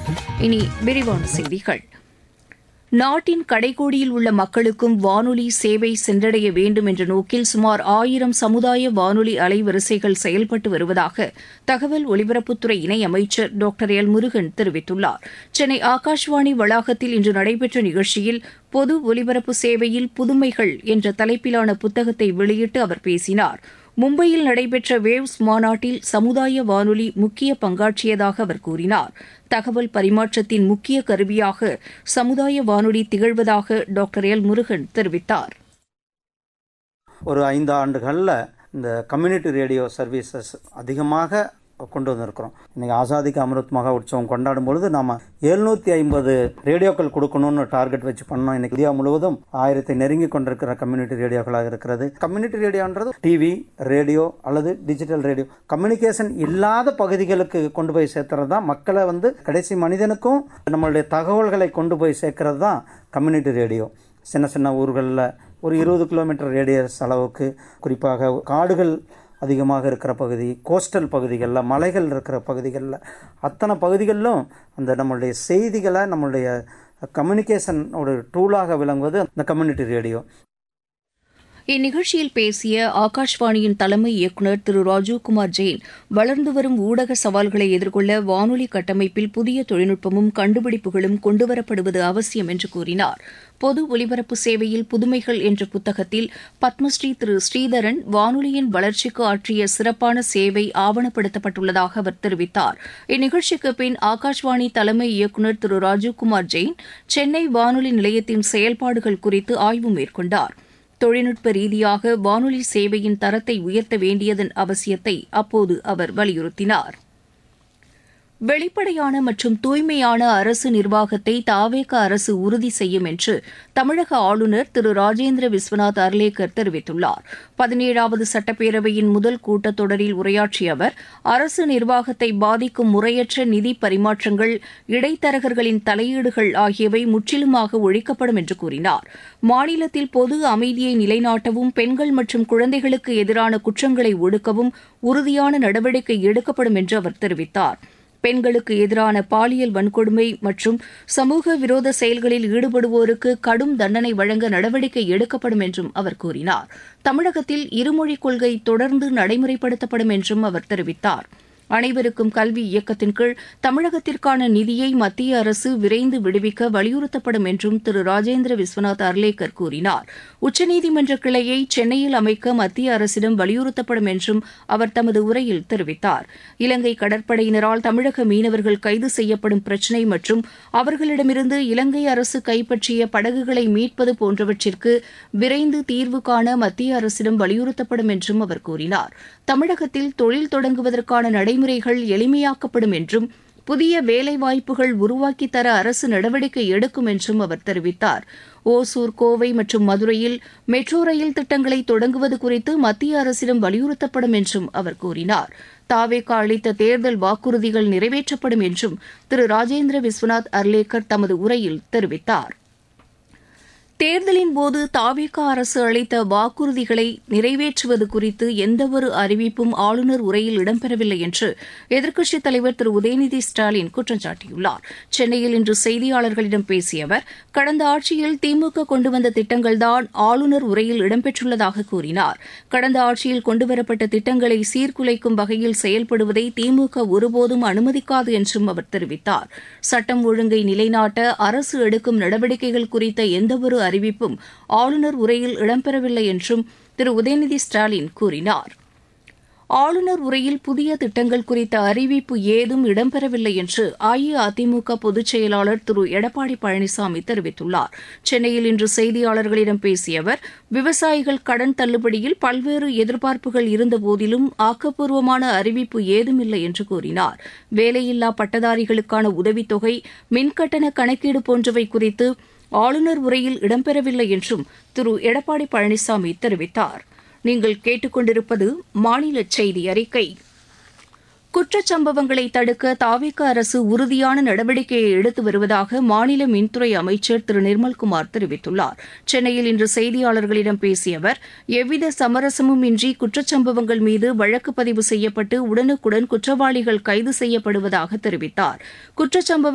இனி விரிவான செய்திகள். நாட்டின் கடைக்கோடியில் உள்ள மக்களுக்கும் வானொலி சேவை சென்றடைய வேண்டும் என்ற நோக்கில் சுமார் 1000 சமுதாய வானொலி அலைவரிசைகள் செயல்பட்டு வருவதாக தகவல் ஒலிபரப்புத்துறை இணையமைச்சர் டாக்டர் எல் முருகன் தெரிவித்துள்ளார். சென்னை ஆகாஷ்வாணி வளாகத்தில் இன்று நடைபெற்ற நிகழ்ச்சியில் பொது ஒலிபரப்பு சேவையில் புதுமைகள் என்ற தலைப்பிலான புத்தகத்தை வெளியிட்டு அவர் பேசினார். மும்பையில் நடைபெற்ற வேவ்ஸ் மாநாட்டில் சமுதாய வானொலி முக்கிய பங்காற்றியதாக அவர் கூறினார். தகவல் பரிமாற்றத்தின் முக்கிய கருவியாக சமுதாய வானொலி திகழ்வதாக டாக்டர் எல் முருகன் தெரிவித்தார். ஒரு 5 ஆண்டுகளில் இந்த கம்யூனிட்டி ரேடியோ சர்வீசஸ் அதிகமாக கொண்டு வந்திருக்கிறோம். இன்றைக்கி ஆசாதிக்கு அமிர்த் மகா உற்சவம் கொண்டாடும் பொழுது நாம் 750 ரேடியோக்கள் கொடுக்கணும்னு டார்கெட் வச்சு பண்ணோம். இன்னைக்கு இந்தியா முழுவதும் 1000 நெருங்கி கொண்டிருக்கிற கம்யூனிட்டி ரேடியோக்களாக இருக்கிறது. கம்யூனிட்டி ரேடியோன்றது டிவி, ரேடியோ அல்லது டிஜிட்டல் ரேடியோ கம்யூனிகேஷன் இல்லாத பகுதிகளுக்கு கொண்டு போய் சேர்த்துறது தான், மக்களை கடைசி மனிதனுக்கும் நம்மளுடைய தகவல்களை கொண்டு போய் சேர்க்கறது தான் கம்யூனிட்டி ரேடியோ. சின்ன சின்ன ஊர்களில் ஒரு 20 கிலோமீட்டர் ரேடியஸ் அளவுக்கு, குறிப்பாக காடுகள் அதிகமாக இருக்கிற பகுதி, கோஸ்டல் பகுதிகளில், மலைகள் இருக்கிற பகுதிகளில், அத்தனை பகுதிகளிலும் அந்த நம்மளுடைய செய்திகளை நம்மளுடைய கம்யூனிகேஷன் ஒரு டூலாக விளங்குவது அந்த கம்யூனிட்டி ரேடியோ. இந்நிகழ்ச்சியில் பேசிய ஆகாஷ்வாணியின் தலைமை இயக்குநர் திரு ராஜீவ்குமார் ஜெயின், வளர்ந்து வரும் ஊடக சவால்களை எதிர்கொள்ள வானொலி கட்டமைப்பில் புதிய தொழில்நுட்பமும் கண்டுபிடிப்புகளும் கொண்டுவரப்படுவது அவசியம் என்று கூறினார். பொது ஒலிபரப்பு சேவையில் புதுமைகள் என்ற புத்தகத்தில் பத்மஸ்ரீ திரு ஸ்ரீதரன் வானொலியின் வளர்ச்சிக்கு ஆற்றிய சிறப்பான சேவை ஆவணப்படுத்தப்பட்டுள்ளதாக அவர் தெரிவித்தார். இந்நிகழ்ச்சிக்கு பின் ஆகாஷ்வாணி தலைமை இயக்குநர் திரு ராஜீவ்குமார் ஜெயின் சென்னை வானொலி நிலையத்தின் செயல்பாடுகள் குறித்து ஆய்வு மேற்கொண்டார். தொழில்நுட்ப ரீதியாக வானொலி சேவையின் தரத்தை உயர்த்த வேண்டியதன் அவசியத்தை அப்போது அவர் வலியுறுத்தினார். வெளிப்படையான மற்றும் தூய்மையான அரசு நிர்வாகத்தை தாவேக அரசு உறுதி செய்யும் என்று தமிழக ஆளுநர் திரு ராஜேந்திர விஸ்வநாத் அர்லேக்கர் தெரிவித்துள்ளார். 17வது சட்டப்பேரவையின் முதல் கூட்டத்தொடரில் உரையாற்றிய அவர், அரசு நிர்வாகத்தை பாதிக்கும் முறையற்ற நிதி பரிமாற்றங்கள், இடைத்தரகர்களின் தலையீடுகள் ஆகியவை முற்றிலுமாக ஒழிக்கப்படும் என்று கூறினார். மாநிலத்தில் பொது அமைதியை நிலைநாட்டவும், பெண்கள் மற்றும் குழந்தைகளுக்கு எதிரான குற்றங்களை ஒடுக்கவும் உறுதியான நடவடிக்கை எடுக்கப்படும் என்று அவர் தெரிவித்தார். பெண்களுக்கு எதிரான பாலியல் வன்கொடுமை மற்றும் சமூக விரோத செயல்களில் ஈடுபடுவோருக்கு கடும் தண்டனை வழங்க நடவடிக்கை எடுக்கப்படும் என்றும் அவர் கூறினார். தமிழகத்தில் இருமொழிக் கொள்கை தொடர்ந்து நடைமுறைப்படுத்தப்படும் என்றும் அவர் தெரிவித்தார். அனைவருக்கும் கல்வி இயக்கத்தின் கீழ் தமிழகத்திற்கான நிதியை மத்திய அரசு விரைந்து விடுவிக்க வலியுறுத்தப்படும் என்றும் திரு ராஜேந்திர விஸ்வநாத் அர்லேக்கர் கூறினார். உச்சநீதிமன்ற கிளையை சென்னையில் அமைக்க மத்திய அரசிடம் வலியுறுத்தப்படும் என்றும் அவர் தமது உரையில் தெரிவித்தார். இலங்கை கடற்படையினரால் தமிழக மீனவர்கள் கைது செய்யப்படும் பிரச்சினை மற்றும் அவர்களிடமிருந்து இலங்கை அரசு கைப்பற்றிய படகுகளை மீட்பது போன்றவற்றிற்கு விரைந்து தீர்வு காண மத்திய அரசிடம் வலியுறுத்தப்படும் என்றும் அவர் கூறினார். தமிழகத்தில் தொழில் தொடங்குவதற்கான நடைமுறைகள் எளிமையாக்கப்படும் என்றும் புதிய வேலைவாய்ப்புகள் உருவாக்கித் தர அரசு நடவடிக்கை எடுக்கும் என்றும் அவர் தெரிவித்தார். ஓசூர், கோவை மற்றும் மதுரையில் மெட்ரோ ரயில் திட்டங்களை தொடங்குவது குறித்து மத்திய அரசிடம் வலியுறுத்தப்படும் என்றும் அவர் கூறினார். தாவேக அளித்த தேர்தல் வாக்குறுதிகள் நிறைவேற்றப்படும் என்றும் திரு ராஜேந்திர விஸ்வநாத் அர்லேக்கர் தமது உரையில் தெரிவித்தார். தேர்தலின்போது தாவேக அரசு அளித்த வாக்குறுதிகளை நிறைவேற்றுவது குறித்து எந்தவொரு அறிவிப்பும் ஆளுநர் உரையில் இடம்பெறவில்லை என்று எதிர்க்கட்சித் தலைவர் திரு உதயநிதி ஸ்டாலின் குற்றம் சாட்டியுள்ளார். சென்னையில் இன்று செய்தியாளர்களிடம் பேசிய அவர், கடந்த ஆட்சியில் திமுக கொண்டு வந்த திட்டங்கள்தான் ஆளுநர் உரையில் இடம்பெற்றுள்ளதாக கூறினார். கடந்த ஆட்சியில் கொண்டுவரப்பட்ட திட்டங்களை சீர்குலைக்கும் வகையில் செயல்படுவதை திமுக ஒருபோதும் அனுமதிக்காது என்றும் அவர் தெரிவித்தார். சட்டம் ஒழுங்கை நிலைநாட்ட அரசு எடுக்கும் நடவடிக்கைகள் குறித்த எந்தவொரு அறிவிப்பும் ஆளுநர் உரையில் இடம்பெறவில்லை என்றும் திரு உதயநிதி ஸ்டாலின் கூறினார். ஆளுநர் உரையில் புதிய திட்டங்கள் குறித்த அறிவிப்பு ஏதும் இடம்பெறவில்லை என்று அஇஅதிமுக பொதுச் செயலாளர் திரு எடப்பாடி பழனிசாமி தெரிவித்துள்ளார். சென்னையில் இன்று செய்தியாளர்களிடம் பேசிய அவர், விவசாயிகள் கடன் தள்ளுபடியில் பல்வேறு எதிர்பார்ப்புகள் இருந்தபோதிலும் ஆக்கப்பூர்வமான அறிவிப்பு ஏதுமில்லை என்று கூறினார். வேலையில்லா பட்டதாரிகளுக்கான உதவித்தொகை, மின்கட்டண கணக்கீடு போன்றவை குறித்து ஆளுநர் உரையில் இடம்பெறவில்லை என்றும் திரு எடப்பாடி பழனிசாமி தெரிவித்தார். நீங்கள் கேட்டுக்கொண்டிருப்பது மாநில செய்தி அறிக்கை. குற்றச்சம்பவங்களை தடுக்க தாவேக அரசு உறுதியான நடவடிக்கையை எடுத்து வருவதாக மாநில மின்துறை அமைச்சர் திரு நிர்மல்குமார் தெரிவித்துள்ளார். சென்னையில் இன்று செய்தியாளர்களிடம் பேசிய அவர், எவ்வித சமரசமும் இன்றி குற்றச்சம்பவங்கள் மீது வழக்கு பதிவு செய்யப்பட்டு உடனுக்குடன் குற்றவாளிகள் கைது செய்யப்படுவதாக தெரிவித்தார். குற்றச்சம்பவ